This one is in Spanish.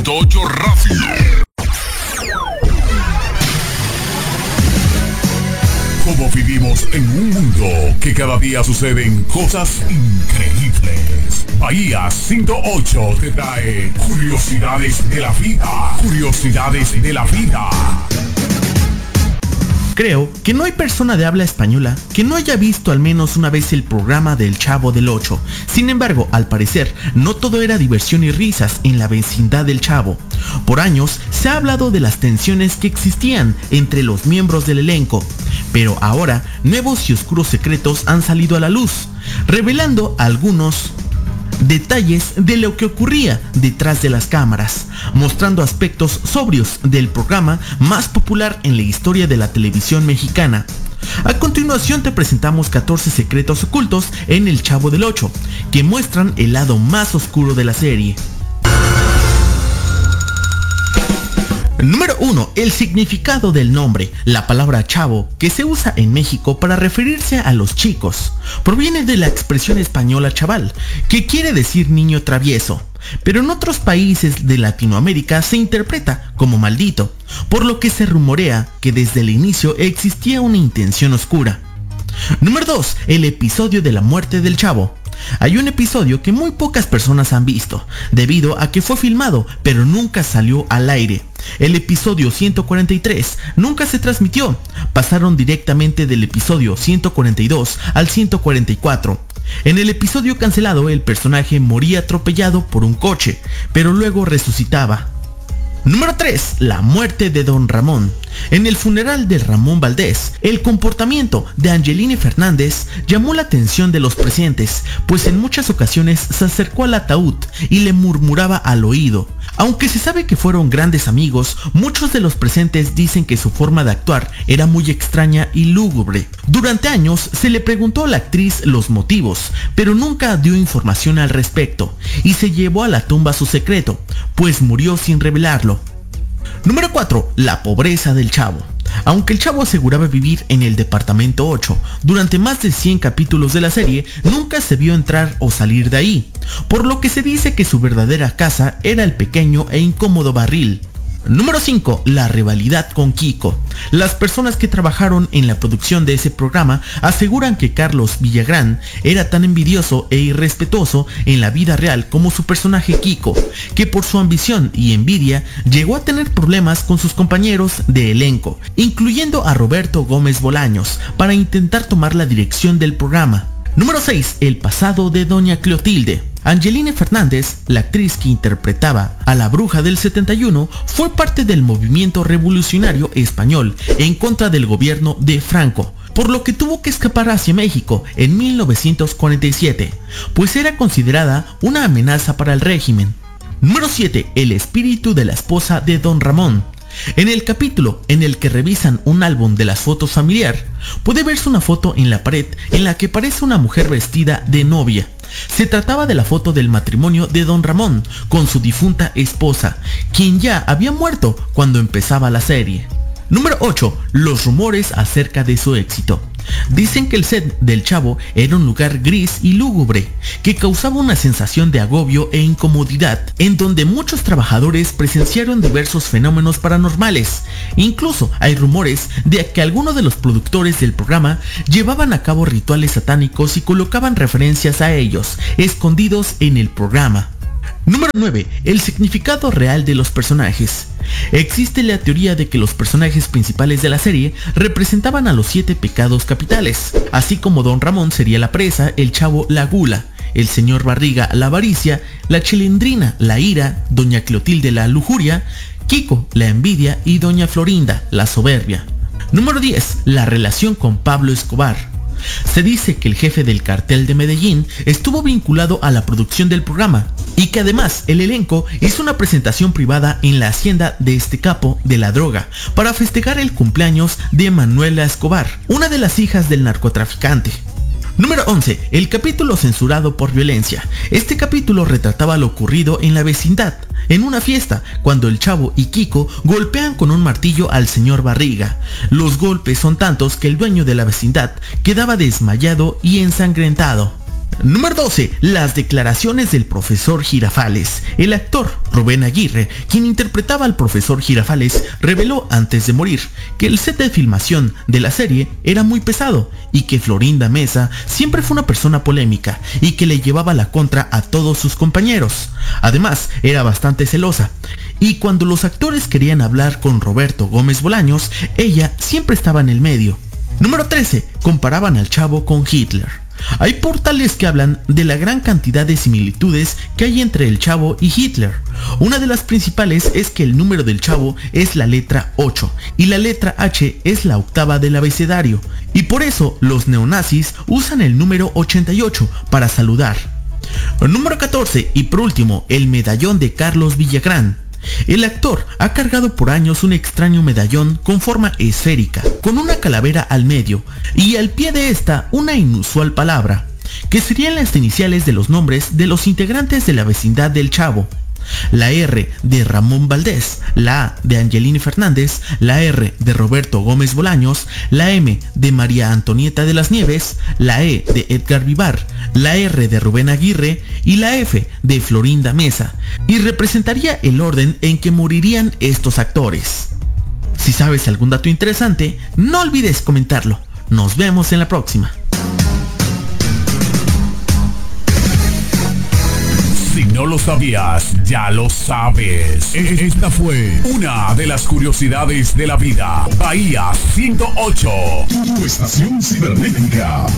Tocho rápido. Como vivimos en un mundo que cada día suceden cosas increíbles. Bahía 108 te trae curiosidades de la vida. Curiosidades de la vida. Creo que no hay persona de habla española que no haya visto al menos una vez el programa del Chavo del Ocho. Sin embargo, al parecer, no todo era diversión y risas en la vecindad del Chavo. Por años se ha hablado de las tensiones que existían entre los miembros del elenco, pero ahora nuevos y oscuros secretos han salido a la luz, revelando algunos detalles de lo que ocurría detrás de las cámaras, mostrando aspectos sobrios del programa más popular en la historia de la televisión mexicana. A continuación te presentamos 14 secretos ocultos en El Chavo del Ocho, que muestran el lado más oscuro de la serie. Número 1. El significado del nombre. La palabra chavo, que se usa en México para referirse a los chicos, proviene de la expresión española chaval, que quiere decir niño travieso, pero en otros países de Latinoamérica se interpreta como maldito, por lo que se rumorea que desde el inicio existía una intención oscura. Número 2. El episodio de la muerte del Chavo. Hay un episodio que muy pocas personas han visto, debido a que fue filmado, pero nunca salió al aire. El episodio 143 nunca se transmitió, pasaron directamente del episodio 142 al 144. En el episodio cancelado, el personaje moría atropellado por un coche, pero luego resucitaba. Número 3. La muerte de Don Ramón. En el funeral de Ramón Valdés, el comportamiento de Angelina Fernández llamó la atención de los presentes, pues en muchas ocasiones se acercó al ataúd y le murmuraba al oído. Aunque se sabe que fueron grandes amigos, muchos de los presentes dicen que su forma de actuar era muy extraña y lúgubre. Durante años se le preguntó a la actriz los motivos, pero nunca dio información al respecto, y se llevó a la tumba su secreto, pues murió sin revelarlo. Número 4. La pobreza del Chavo. Aunque el Chavo aseguraba vivir en el departamento 8, durante más de 100 capítulos de la serie nunca se vio entrar o salir de ahí, por lo que se dice que su verdadera casa era el pequeño e incómodo barril. Número 5. La rivalidad con Kiko. Las personas que trabajaron en la producción de ese programa aseguran que Carlos Villagrán era tan envidioso e irrespetuoso en la vida real como su personaje Kiko, que por su ambición y envidia llegó a tener problemas con sus compañeros de elenco, incluyendo a Roberto Gómez Bolaños, para intentar tomar la dirección del programa. Número 6. El pasado de Doña Clotilde. Angelina Fernández, la actriz que interpretaba a la bruja del 71, fue parte del movimiento revolucionario español en contra del gobierno de Franco, por lo que tuvo que escapar hacia México en 1947, pues era considerada una amenaza para el régimen. Número 7. El espíritu de la esposa de Don Ramón. En el capítulo en el que revisan un álbum de las fotos familiar, puede verse una foto en la pared en la que aparece una mujer vestida de novia. Se trataba de la foto del matrimonio de Don Ramón con su difunta esposa, quien ya había muerto cuando empezaba la serie. Número 8. Los rumores acerca de su éxito. Dicen que el set del Chavo era un lugar gris y lúgubre, que causaba una sensación de agobio e incomodidad, en donde muchos trabajadores presenciaron diversos fenómenos paranormales. Incluso hay rumores de que algunos de los productores del programa llevaban a cabo rituales satánicos y colocaban referencias a ellos, escondidos en el programa. Número 9. El significado real de los personajes. Existe la teoría de que los personajes principales de la serie representaban a los 7 pecados capitales, así como Don Ramón sería la presa, el Chavo la gula, el señor Barriga la avaricia, la Chilindrina la ira, Doña Clotilde la lujuria, Kiko la envidia y Doña Florinda la soberbia. Número 10. La relación con Pablo Escobar. Se dice que el jefe del cartel de Medellín estuvo vinculado a la producción del programa y que además el elenco hizo una presentación privada en la hacienda de este capo de la droga para festejar el cumpleaños de Manuela Escobar, una de las hijas del narcotraficante. Número 11. El capítulo censurado por violencia. Este capítulo retrataba lo ocurrido en la vecindad, en una fiesta, cuando el Chavo y Kiko golpean con un martillo al señor Barriga. Los golpes son tantos que el dueño de la vecindad quedaba desmayado y ensangrentado. Número 12. Las declaraciones del profesor Girafales. El actor Rubén Aguirre, quien interpretaba al profesor Girafales, reveló antes de morir que el set de filmación de la serie era muy pesado y que Florinda Mesa siempre fue una persona polémica y que le llevaba la contra a todos sus compañeros. Además, era bastante celosa. Y cuando los actores querían hablar con Roberto Gómez Bolaños, ella siempre estaba en el medio. Número 13. Comparaban al Chavo con Hitler. Hay portales que hablan de la gran cantidad de similitudes que hay entre el Chavo y Hitler. Una de las principales es que el número del Chavo es la letra 8 y la letra H es la octava del abecedario, y por eso los neonazis usan el número 88 para saludar. Número 14 y por último, el medallón de Carlos Villagrán. El actor ha cargado por años un extraño medallón con forma esférica, con una calavera al medio y al pie de esta una inusual palabra, que serían las iniciales de los nombres de los integrantes de la vecindad del Chavo. La R de Ramón Valdés, la A de Angelini Fernández, la R de Roberto Gómez Bolaños, la M de María Antonieta de las Nieves, la E de Edgar Vivar, la R de Rubén Aguirre y la F de Florinda Mesa, y representaría el orden en que morirían estos actores. Si sabes algún dato interesante, no olvides comentarlo. Nos vemos en la próxima. Si no lo sabías, ya lo sabes. Esta fue una de las curiosidades de la vida. Bahía 108. Tu estación cibernética.